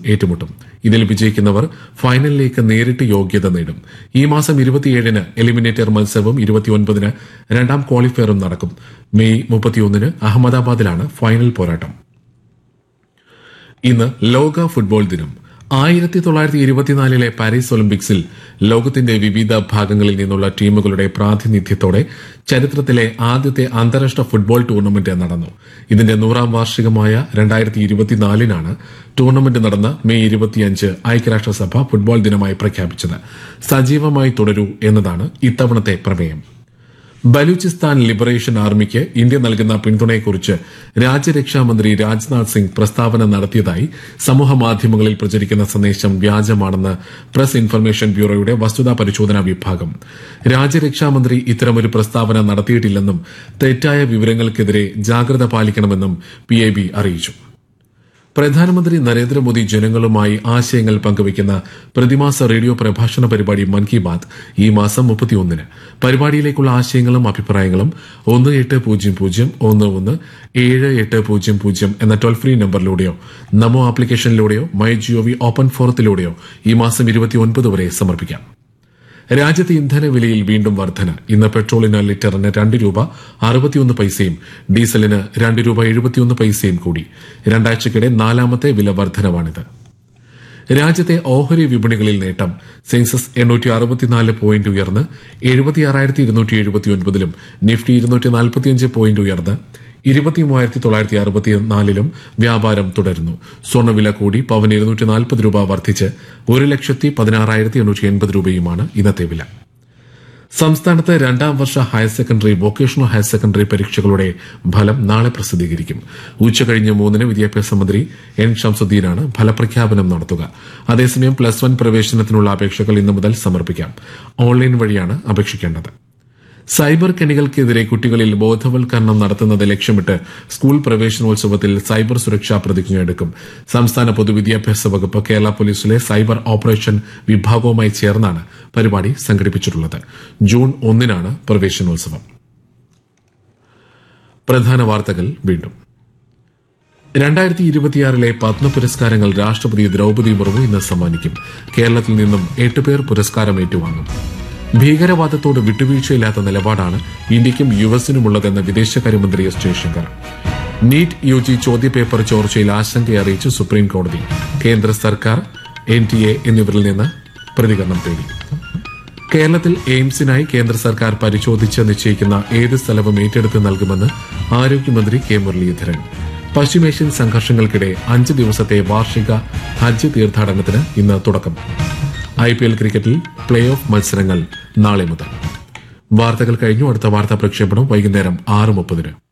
ഏറ്റുമുട്ടും. ഇതിൽ വിജയിക്കുന്നവർ ഫൈനലിലേക്ക് നേരിട്ട് യോഗ്യത നേടും. ഈ മാസം 27-ന് എലിമിനേറ്റർ മത്സരവും 29-ന് രണ്ടാം ക്വാളിഫയറും നടക്കും. മെയ് 31-ന് അഹമ്മദാബാദിലാണ് ഫൈനൽ പോരാട്ടം. ഇന്ന് ലോക ഫുട്ബോൾ ദിനം. 1924 പാരീസ് ഒളിമ്പിക്സിൽ ലോകത്തിന്റെ വിവിധ ഭാഗങ്ങളിൽ നിന്നുള്ള ടീമുകളുടെ പ്രാതിനിധ്യത്തോടെ ചരിത്രത്തിലെ ആദ്യത്തെ അന്താരാഷ്ട്ര ഫുട്ബോൾ ടൂർണമെന്റ് നടന്നു. ഇതിന്റെ 100ാം വാർഷികമായ 2024-നാണ് ടൂർണമെന്റ് നടന്ന മെയ് 25 ഐക്യരാഷ്ട്രസഭ ഫുട്ബോൾ ദിനമായി പ്രഖ്യാപിച്ചത്. സജീവമായി തുടരൂ എന്നതാണ് ഇത്തവണത്തെ പ്രമേയം. ബലൂചിസ്ഥാൻ ലിബറേഷൻ ആർമിക്ക് ഇന്ത്യ നൽകുന്ന പിന്തുണയെക്കുറിച്ച് രാജ്യരക്ഷാമന്ത്രി രാജ്നാഥ് സിംഗ് പ്രസ്താവന നടത്തിയതായി സമൂഹമാധ്യമങ്ങളിൽ പ്രചരിക്കുന്ന സന്ദേശം വ്യാജമാണെന്ന് പ്രസ് ഇൻഫർമേഷൻ ബ്യൂറോയുടെ വസ്തുതാ പരിശോധനാ വിഭാഗം. രാജ്യരക്ഷാമന്ത്രി ഇത്തരമൊരു പ്രസ്താവന നടത്തിയിട്ടില്ലെന്നും തെറ്റായ വിവരങ്ങൾക്കെതിരെ ജാഗ്രത പാലിക്കണമെന്നും PIB അറിയിച്ചു. പ്രധാനമന്ത്രി നരേന്ദ്രമോദി ജനങ്ങളുമായി ആശയങ്ങൾ പങ്കുവയ്ക്കുന്ന പ്രതിമാസ റേഡിയോ പ്രഭാഷണ പരിപാടി മൻ കി ബാത് ഈ മാസം 31-ന്. പരിപാടിയിലേക്കുള്ള ആശയങ്ങളും അഭിപ്രായങ്ങളും 1800117800 എന്ന ടോൾ ഫ്രീ നമ്പറിലൂടെയോ നമോ ആപ്ലിക്കേഷനിലൂടെയോ MyGov ഓപ്പൺ ഫോറത്തിലൂടെയോ ഈ മാസം 29 വരെ സമർപ്പിക്കാം. രാജ്യത്തെ ഇന്ധനവിലയിൽ വീണ്ടും വർധന. ഇന്ന് പെട്രോളിന് ലിറ്ററിന് 2 രൂപ 61 പൈസയും ഡീസലിന് 2 രൂപ 71 പൈസയും കൂടി. രണ്ടാഴ്ചക്കിടെ 4ാമത്തെ വില വർധനവാണിത്. രാജ്യത്തെ ഓഹരി വിപണികളിൽ നേട്ടം. സെൻസസ് 864 പോയിന്റ് ഉയർന്ന് 76,279-ലും നിഫ്റ്റി 245 പോയിന്റ് ഉയർന്ന് 23,964-ലും വ്യാപാരം തുടരുന്നു. സ്വർണ്ണവില കൂടി. പവന് 240 രൂപ വർദ്ധിച്ച് 1,16,880 രൂപയുമാണ് ഇന്നത്തെ വില. സംസ്ഥാനത്ത് 2ാം വർഷ higher secondary, vocational higher secondary പരീക്ഷകളുടെ ഫലം നാളെ പ്രസിദ്ധീകരിക്കും. ഉച്ചകഴിഞ്ഞ് 3-ന് വിദ്യാഭ്യാസ മന്ത്രി N ഷംസുദ്ദീനാണ് ഫലപ്രഖ്യാപനം നടത്തുക. അതേസമയം +1 പ്രവേശനത്തിനുള്ള അപേക്ഷകൾ ഇന്നു മുതൽ സമർപ്പിക്കാം. ഓൺലൈൻ വഴിയാണ് അപേക്ഷിക്കേണ്ടത്. സൈബർ കെണികൾക്കെതിരെ കുട്ടികളിൽ ബോധവൽക്കരണം നടത്തുന്നത് ലക്ഷ്യമിട്ട് സ്കൂൾ പ്രവേശനോത്സവത്തിൽ സൈബർ സുരക്ഷാ പ്രതിജ്ഞ എടുക്കും. സംസ്ഥാന പൊതുവിദ്യാഭ്യാസ വകുപ്പ് കേരള പോലീസിലെ സൈബർ ഓപ്പറേഷൻ വിഭാഗവുമായി ചേർന്നാണ് പരിപാടി സംഘടിപ്പിച്ചിട്ടുള്ളത്. ജൂൺ 1-നാണ് പ്രവേശനോത്സവം. പ്രധാന വാർത്തകൾ വീണ്ടും. 2026 പത്മ പുരസ്കാരങ്ങൾ രാഷ്ട്രപതി ദ്രൌപദി മുർമു ഇന്ന് സമ്മാനിക്കും. കേരളത്തിൽ നിന്നും 8 പേർ പുരസ്കാരം ഏറ്റുവാങ്ങും. ഭീകരവാദത്തോട് വിട്ടുവീഴ്ചയില്ലാത്ത നിലപാടാണ് ഇന്ത്യയ്ക്കും യുഎസിനുമുള്ളതെന്ന് വിദേശകാര്യമന്ത്രി എസ് ജയശങ്കർ. നീറ്റ് UG ചോദ്യപേപ്പർ ചോർച്ചയിൽ ആശങ്കയറിയിച്ച് സുപ്രീംകോടതി. കേന്ദ്ര സർക്കാർ, NTA എന്നിവരിൽ നിന്ന് പ്രതികരണം തേടി. കേരളത്തിൽ എയിംസിനായി കേന്ദ്ര സർക്കാർ പരിശോധിച്ച് നിശ്ചയിക്കുന്ന ഏത് സ്ഥലവും ഏറ്റെടുത്ത് നൽകുമെന്ന് ആരോഗ്യമന്ത്രി K മുരളീധരൻ. പശ്ചിമേഷ്യൻ സംഘർഷങ്ങൾക്കിടെ 5 ദിവസത്തെ വാർഷിക ഹജ്ജ് തീർത്ഥാടനത്തിന് ഇന്ന് തുടക്കം. IPL ക്രിക്കറ്റിൽ പ്ലേ ഓഫ് മത്സരങ്ങൾ നാളെ മുതൽ. വാർത്തകൾ കഴിഞ്ഞു. അടുത്ത വാർത്താ പ്രക്ഷേപണം വൈകുന്നേരം 6:30-ന്.